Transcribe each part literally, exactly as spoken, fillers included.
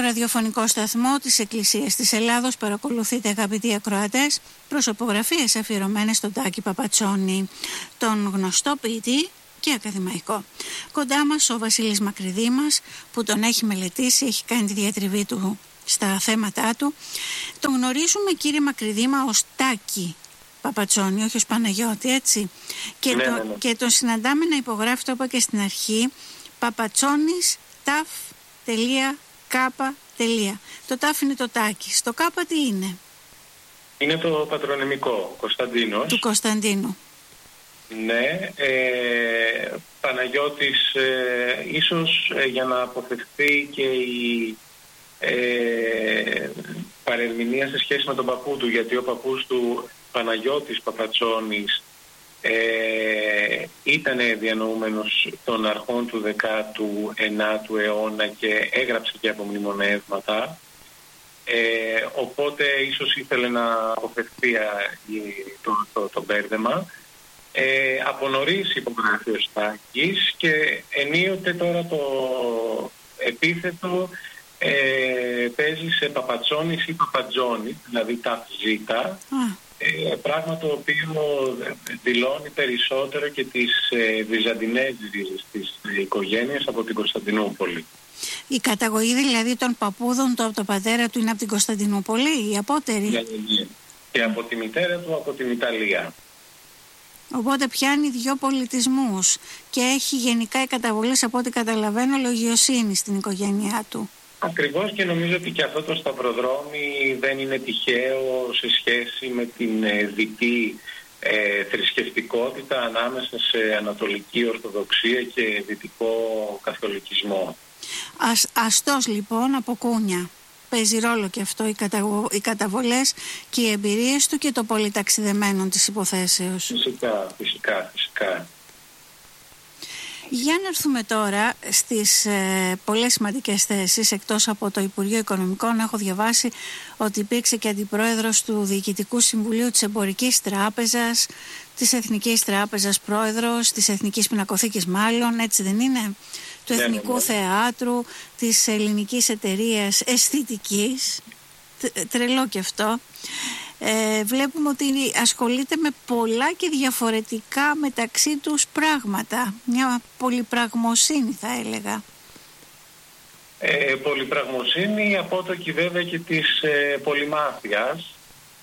ραδιοφωνικό σταθμό της Εκκλησίας της Ελλάδος παρακολουθείτε, αγαπητοί ακροατές, προσωπογραφίες αφιερωμένες στον Τάκη Παπατσόνη, τον γνωστό ποιητή και ακαδημαϊκό. Κοντά μας ο Βασίλης Μακρυδήμας, που τον έχει μελετήσει, έχει κάνει τη διατριβή του στα θέματα του. Τον γνωρίζουμε, κύριε Μακρυδήμα, ως Τάκη Παπατσόνη, όχι ως Παναγιώτη, έτσι. Και, ναι, το, ναι, ναι. και τον συναντάμε να υπογράφει, το είπα και στην αρχή, Παπατσόνης ταφ τελεία κάπα τελεία. Το ταφ είναι το Τάκη. Το κάπα τι είναι? Είναι το πατρονυμικό, Κωνσταντίνος. Του Κωνσταντίνου. Ναι, ε, Παναγιώτης, ε, ίσως ε, για να αποφευθεί και η ε, παρερμηνία σε σχέση με τον παππού του, γιατί ο παππούς του, Παναγιώτης Παπατσόνης, ε, ήταν διανοούμενος των αρχών του δέκατου ένατου αιώνα και έγραψε και απομνημονεύματα. Ε, οπότε ίσως ήθελε να αποφευθεί το, το, το μπέρδεμα. Ε, από νωρίς υπογράφει ο Στάκης και ενίοτε τώρα το επίθετο ε, παίζει σε Παπατσόνης ή Παπατζόνη, δηλαδή τα ζήτα, ε, πράγμα το οποίο δηλώνει περισσότερο και τις ε, βυζαντινές ρίζες της οικογένειας από την Κωνσταντινούπολη. Η καταγωγή δηλαδή των παππούδων του από τον πατέρα του είναι από την Κωνσταντινούπολη, η απότερη? Ναι, ναι. Και από τη μητέρα του από την Ιταλία. Οπότε πιάνει δύο πολιτισμούς και έχει γενικά οι καταβολές, από ό,τι καταλαβαίνω, λογιοσύνη στην οικογένειά του. Ακριβώς, και νομίζω ότι και αυτό το σταυροδρόμι δεν είναι τυχαίο σε σχέση με την ε, δυτή ε, θρησκευτικότητα ανάμεσα σε Ανατολική Ορθοδοξία και Δυτικό Καθολικισμό. Ας, αστός λοιπόν από κούνια. Παίζει ρόλο και αυτό, οι, καταγω... οι καταβολές και οι εμπειρίες του και το πολυταξιδεμένο της υποθέσεως. Φυσικά, φυσικά, φυσικά. Για να έρθουμε τώρα στις ε, πολλές σημαντικές θέσεις. Εκτός από το Υπουργείο Οικονομικών, έχω διαβάσει ότι υπήρξε και αντιπρόεδρος του Διοικητικού Συμβουλίου της Εμπορικής Τράπεζας, της Εθνικής Τράπεζας πρόεδρος, της Εθνικής Πινακοθήκης μάλλον, έτσι δεν είναι? Του ναι, Εθνικού ναι, ναι. Θεάτρου, της Ελληνικής Εταιρείας Αισθητικής. Τρελό και αυτό. Ε, βλέπουμε ότι ασχολείται με πολλά και διαφορετικά μεταξύ τους πράγματα. Μια πολυπραγμοσύνη θα έλεγα. Ε, πολυπραγμοσύνη, απότοκη βέβαια και της ε, πολυμάθειας.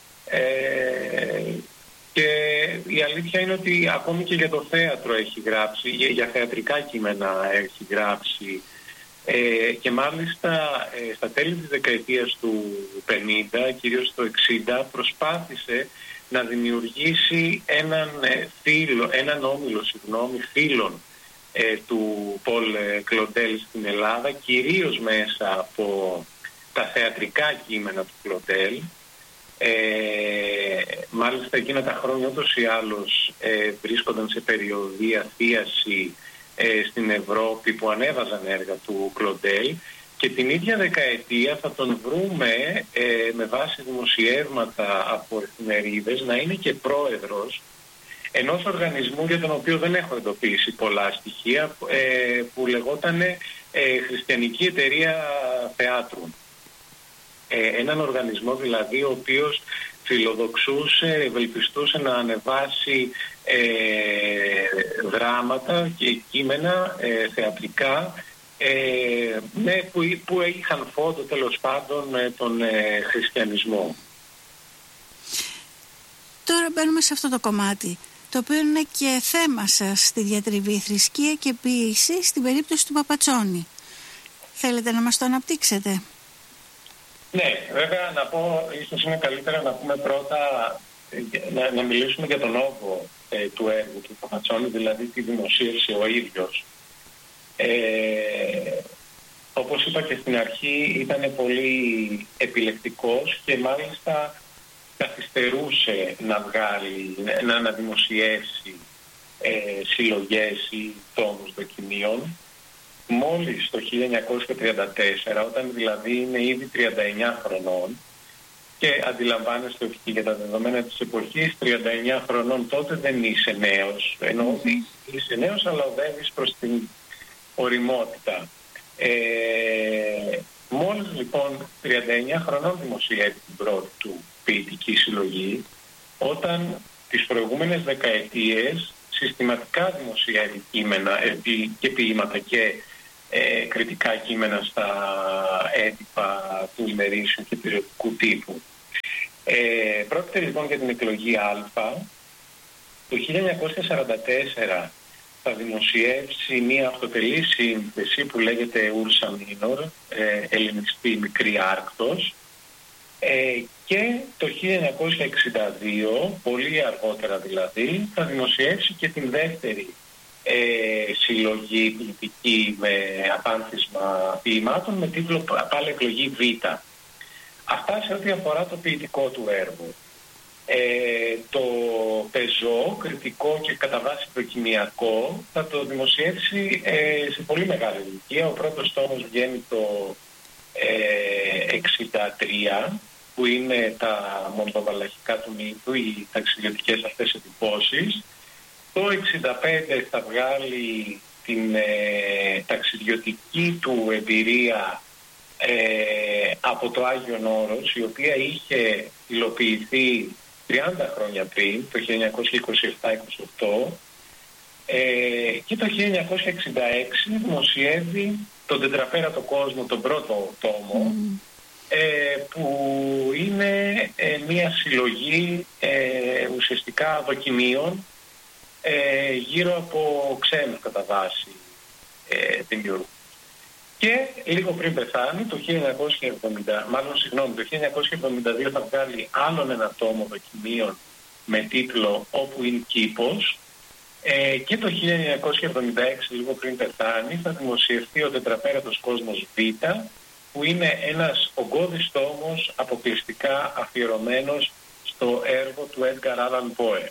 Ε, και η αλήθεια είναι ότι ακόμη και για το θέατρο έχει γράψει, για, για θεατρικά κείμενα έχει γράψει. Ε, και μάλιστα ε, στα τέλη της δεκαετίας του πενήντα, κυρίως το εξήντα, προσπάθησε να δημιουργήσει έναν, ε, φίλο, έναν όμιλο συγγνώμη, φίλων ε, του Πολ Κλοντέλ στην Ελλάδα, κυρίως μέσα από τα θεατρικά κείμενα του Κλοντέλ. Ε, μάλιστα εκείνα τα χρόνια ούτως ή άλλως ε, βρίσκονταν σε περιοδία θίαση στην Ευρώπη που ανέβαζαν έργα του Κλοντέλ, και την ίδια δεκαετία θα τον βρούμε ε, με βάση δημοσιεύματα από εφημερίδες να είναι και πρόεδρος ενός οργανισμού για τον οποίο δεν έχω εντοπίσει πολλά στοιχεία, ε, που λεγόταν ε, Χριστιανική Εταιρεία Θεάτρου. Ε, έναν οργανισμό δηλαδή ο οποίος φιλοδοξούσε, ευελπιστούσε να ανεβάσει ε, δράματα και κείμενα ε, θεατρικά ε, ναι, που, που είχαν φόντο τέλος πάντων ε, τον ε, χριστιανισμό. Τώρα μπαίνουμε σε αυτό το κομμάτι, το οποίο είναι και θέμα σας στη διατριβή, θρησκεία και ποίηση στην περίπτωση του Παπατσόνη. Θέλετε να μας το αναπτύξετε? Ναι, βέβαια να πω, ίσως είναι καλύτερα να πούμε πρώτα, να, να μιλήσουμε για τον όγκο ε, του έργου του Παπατσόνη, δηλαδή τη δημοσίευσε ο ίδιος. Ε, όπως είπα και στην αρχή, ήταν πολύ επιλεκτικός και μάλιστα καθυστερούσε να βγάλει, να, να δημοσιεύσει ε, συλλογές ή τόμους δοκιμίων. Μόλις το χίλια εννιακόσια τριάντα τέσσερα, όταν δηλαδή είναι ήδη τριάντα εννιά χρονών, και αντιλαμβάνεστε ότι για τα δεδομένα της εποχής τριάντα εννιά χρονών τότε δεν είσαι νέος, ενώ ότι είσαι νέος αλλά οδεύεις προς την οριμότητα. Ε, μόλις λοιπόν τριάντα εννιά χρονών δημοσιεύει την πρώτη του ποιητική συλλογή, όταν τις προηγούμενες δεκαετίες συστηματικά δημοσιεύει κείμενα και ποίηματα και ε, κριτικά κείμενα στα έντυπα του ημερήσιου και περιοδικού τύπου. Ε, πρόκειται λοιπόν για την εκλογή Α. Το χίλια εννιακόσια σαράντα τέσσερα θα δημοσιεύσει μία αυτοτελή σύνθεση που λέγεται Ούρσα Μίνορ, ε, ελληνιστή μικρή Άρκτος, ε, και το χίλια εννιακόσια εξήντα δύο, πολύ αργότερα δηλαδή, θα δημοσιεύσει και την δεύτερη ε, συλλογή ποιητική με απάνθισμα ποιημάτων με τίτλο πάλι εκλογή Β. Αυτά σε ό,τι αφορά το ποιητικό του έργο. Ε, το πεζό, κριτικό και κατά βάση δοκιμιακό θα το δημοσιεύσει ε, σε πολύ μεγάλη ηλικία. Ο πρώτος τόμος βγαίνει το ε, εξήντα τρία, που είναι τα μοντοβαλαχικά του μύθου, οι ταξιδιωτικές αυτές εντυπώσεις. Το εξήντα πέντε θα βγάλει την ε, ταξιδιωτική του εμπειρία ε, από το Άγιον Όρος, η οποία είχε υλοποιηθεί τριάντα χρόνια πριν, το χίλια εννιακόσια είκοσι επτά είκοσι οκτώ, ε, και το χίλια εννιακόσια εξήντα έξι δημοσιεύει τον τετραπέρατο κόσμο, τον πρώτο τόμο, mm. ε, που είναι ε, μια συλλογή ε, ουσιαστικά δοκιμίων ε, γύρω από ξένους κατά βάση ε, δημιουργούς. Και λίγο πριν πεθάνει, το χίλια εννιακόσια εβδομήντα, μάλλον συγγνώμη, το χίλια εννιακόσια εβδομήντα δύο θα βγάλει άλλον ένα τόμο δοκιμίων με τίτλο «Όπου είναι κήπος», ε, και το χίλια εννιακόσια εβδομήντα έξι, λίγο πριν πεθάνει, θα δημοσιευτεί ο τετραπέρατος κόσμος Β, που είναι ένας ογκώδης τόμος αποκλειστικά αφιερωμένος στο έργο του Έντγκαρ Άλαν Πόε.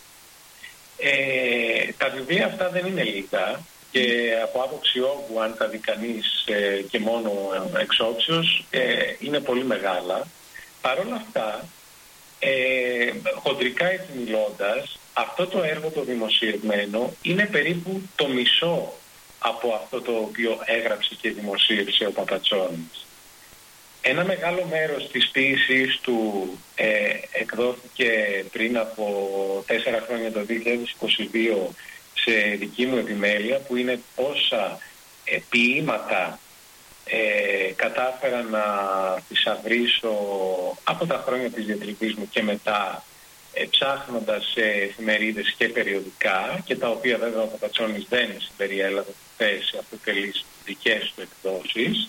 Ε, τα βιβλία αυτά δεν είναι λίγα, και από άποψη όγκου, αν τα δει κανείς ε, και μόνο εξόψεως, ε, είναι πολύ μεγάλα. Παρ' όλα αυτά, ε, χοντρικά έτσι μιλώντας, αυτό το έργο το δημοσιευμένο είναι περίπου το μισό από αυτό το οποίο έγραψε και δημοσίευσε ο Παπατσόνης. Ένα μεγάλο μέρος της ποίησης του ε, εκδόθηκε πριν από τέσσερα χρόνια, το δύο χιλιάδες είκοσι δύο, σε δική μου επιμέλεια, που είναι πόσα ε, ποίηματα ε, κατάφερα να θησαυρίσω από τα χρόνια της διατροφής μου και μετά, ε, ψάχνοντας σε εφημερίδες και περιοδικά, και τα οποία βέβαια ο Παπατσόνης δεν συμπεριέλαβε σε αυτοτελείς δικές του εκδόσεις.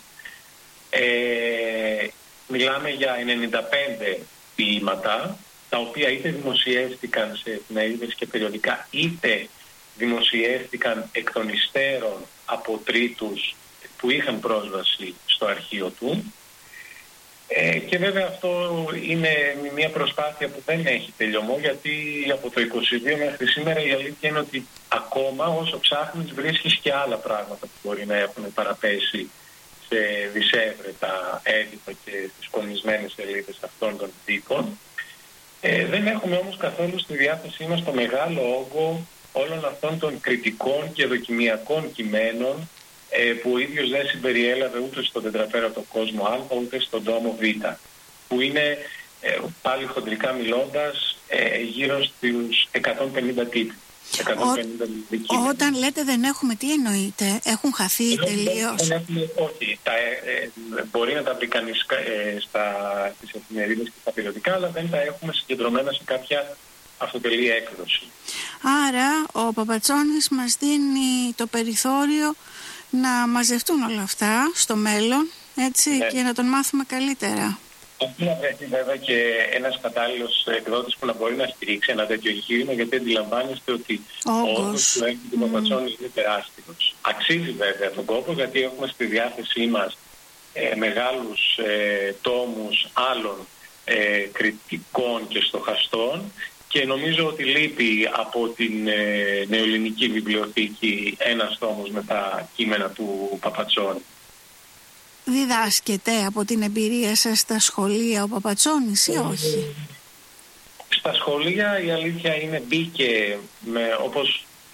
Ε, μιλάμε για ενενήντα πέντε ποίηματα, τα οποία είτε δημοσιεύτηκαν σε εφημερίδες και περιοδικά, είτε δημοσιεύτηκαν εκ των υστέρων από τρίτους που είχαν πρόσβαση στο αρχείο του. Ε, και βέβαια αυτό είναι μια προσπάθεια που δεν έχει τελειωμό, γιατί από το είκοσι δύο μέχρι σήμερα η αλήθεια είναι ότι ακόμα όσο ψάχνεις βρίσκεις και άλλα πράγματα που μπορεί να έχουν παραπέσει σε δισεύρετα έντυπα και στις κονισμένες σελίδες αυτών των τύπων. Ε, δεν έχουμε όμως καθόλου στη διάθεσή μας το μεγάλο όγκο όλων αυτών των κριτικών και δοκιμιακών κειμένων ε, που ο ίδιος δεν συμπεριέλαβε ούτε στον τετραπέρατο κόσμο Α, ούτε στον τόμο Β, που είναι ε, πάλι χοντρικά μιλώντας ε, γύρω στους εκατόν πενήντα τύποι. εκατόν πενήντα Ό, όταν λέτε δεν έχουμε, τι εννοείτε? Έχουν χαθεί τελείως? Όχι, τα, ε, μπορεί να τα βρει κανείς ε, στις εφημερίδες και στα περιοδικά, αλλά δεν τα έχουμε συγκεντρωμένα σε κάποια αυτοτελή έκδοση. Άρα ο Παπατσόνης μας δίνει το περιθώριο να μαζευτούν όλα αυτά στο μέλλον, έτσι, ναι, και να τον μάθουμε καλύτερα. Αυτή να βρεθεί βέβαια και ένας κατάλληλος εκδότης που να μπορεί να στηρίξει ένα τέτοιο εγχείρημα, γιατί αντιλαμβάνεστε ότι ο όγκος του έργου του Παπατσόνη είναι τεράστιος. Αξίζει βέβαια τον κόπο, γιατί έχουμε στη διάθεσή μας ε, μεγάλους ε, τόμους άλλων ε, κριτικών και στοχαστών, και νομίζω ότι λείπει από την ε, νεοελληνική βιβλιοθήκη ένας τόμος με τα κείμενα του Παπατσόνη. Διδάσκεται από την εμπειρία σας στα σχολεία ο Παπατσόνης ή όχι? Στα σχολεία η αλήθεια είναι μπήκε με, όπως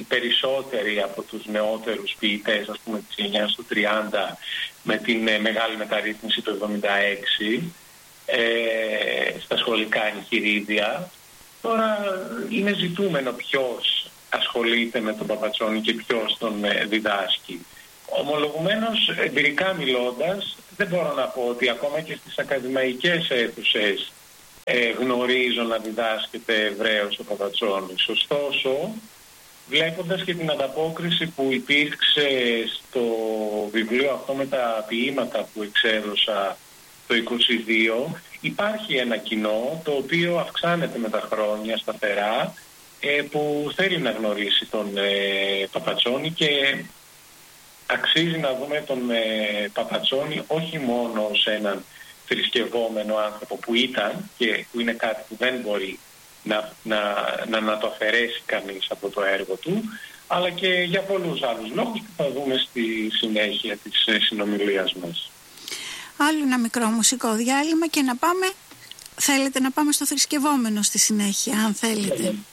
οι περισσότεροι από τους νεότερους ποιητές, ας πούμε της γενιάς του τριάντα, με την ε, μεγάλη μεταρρύθμιση του εβδομήντα έξι, ε, στα σχολικά εγχειρίδια. Τώρα είναι ζητούμενο ποιος ασχολείται με τον Παπατσόνη και ποιος τον ε, διδάσκει. Ομολογουμένως, εμπειρικά μιλώντας, δεν μπορώ να πω ότι ακόμα και στις ακαδημαϊκές αίθουσες ε, γνωρίζω να διδάσκεται Εβραίος ο Παπατσόνης. Ωστόσο, βλέποντας και την ανταπόκριση που υπήρξε στο βιβλίο αυτό με τα ποίηματα που εξέδωσα το είκοσι δύο, υπάρχει ένα κοινό το οποίο αυξάνεται με τα χρόνια σταθερά, ε, που θέλει να γνωρίσει τον ε, Παπατσόνη, και αξίζει να δούμε τον ε, Παπατσόνη όχι μόνο σε έναν θρησκευόμενο άνθρωπο που ήταν και που είναι κάτι που δεν μπορεί να, να, να, να το αφαιρέσει κανείς από το έργο του, αλλά και για πολλούς άλλους λόγους που θα δούμε στη συνέχεια της ε, συνομιλίας μας. Άλλο ένα μικρό μουσικό διάλειμμα και να πάμε, θέλετε να πάμε στο θρησκευόμενο στη συνέχεια, αν θέλετε.